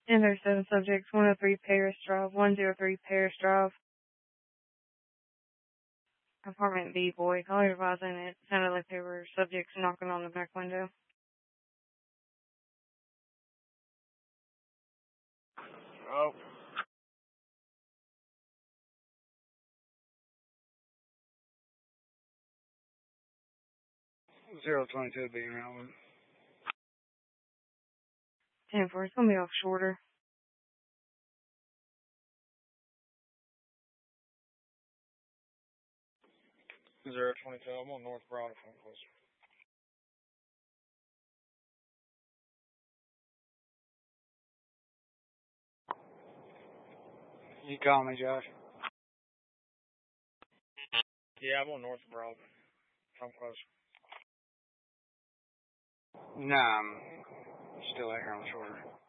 1037 subjects, 103 Paris Drive, 103 Paris Drive. Apartment B, boy. Call your advisor, and it sounded like there were subjects knocking on the back window. Oh. 022 being around. 10-4, it's going to be off shorter. 022, I'm on North Broad, if I'm closer. You call me, Josh? Yeah, I'm on North Broad, if I'm closer. Nah, I'm still out here on the shorter.